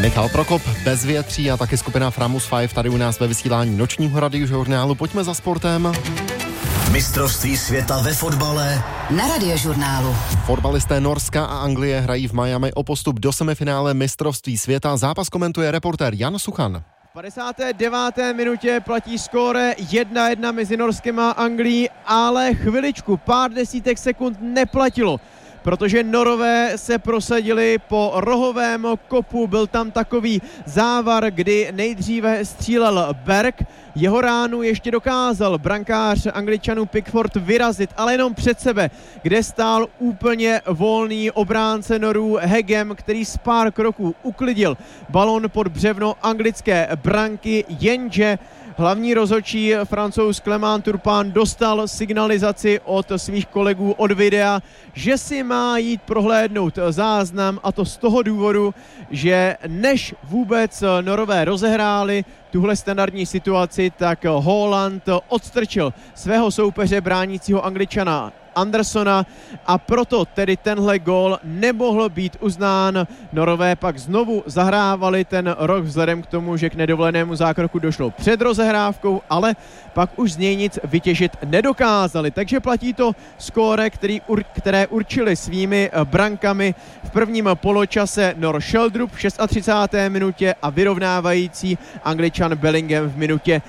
Michal Prokop, Bezvětří a taky skupina Framus 5 tady u nás ve vysílání nočního radiožurnálu. Pojďme za sportem. Mistrovství světa ve fotbale na Radiožurnálu. Fotbalisté Norska a Anglie hrají v Miami o postup do semifinále mistrovství světa. Zápas komentuje reportér Jan Suchan. V 59. minutě platí skóre 1-1 mezi Norskem a Anglií, ale chviličku, pár desítek sekund neplatilo, protože Norové se prosadili po rohovém kopu. Byl tam takový závar, kdy nejdříve střílel Berg. Jeho ránu ještě dokázal brankář Angličanů Pickford vyrazit, ale jenom před sebe, kde stál úplně volný obránce Norů Hegem, který z pár kroků uklidil balon pod břevno anglické branky, jenže hlavní rozhodčí Francouz Clément Turpin dostal signalizaci od svých kolegů od videa, že si má jít prohlédnout záznam, a to z toho důvodu, že než vůbec Norové rozehráli tuhle standardní situaci, tak Haaland odstrčil svého soupeře bránícího Angličana Andersona a proto tedy tenhle gól nemohl být uznán. Norové pak znovu zahrávali ten rok vzhledem k tomu, že k nedovolenému zákroku došlo před rozehrávkou, ale pak už z něj nic vytěžit nedokázali. Takže platí to skóre, které určili svými brankami v prvním poločase Nor Sheldrup v 36. minutě a vyrovnávající Angličan Bellingham v minutě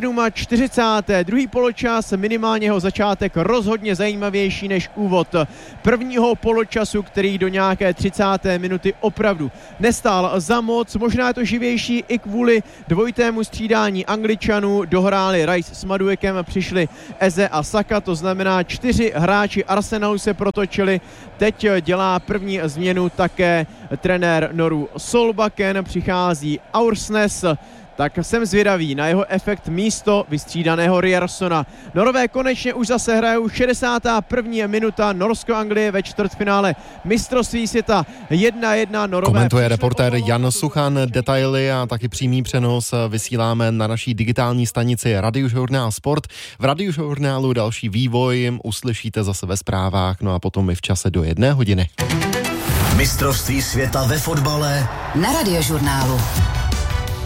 47. Druhý poločas, minimálně jeho začátek, rozhodně zajímavější než úvod prvního poločasu, který do nějaké 30. minuty opravdu nestál za moc. Možná je to živější i kvůli dvojitému střídání Angličanů. Dohráli Rice s Maduekem, přišli Eze a Saka, to znamená 4 hráči Arsenalu se protočili. Teď dělá první změnu také trenér Norů Solbakken, přichází Aursnes, tak jsem zvědavý na jeho efekt místo vystřídaného Riersona. Norové konečně už zase hrajou 61. minuta, Norsko-Anglie ve čtvrtfinále mistrovství světa 1-1. Norové komentuje reportér Jan Suchan. Detaily a taky přímý přenos vysíláme na naší digitální stanici Radiožurnál Sport. V Radiožurnálu další vývoj uslyšíte zase ve zprávách, no a potom i v čase do 1 hodiny. Mistrovství světa ve fotbale na Radiožurnálu.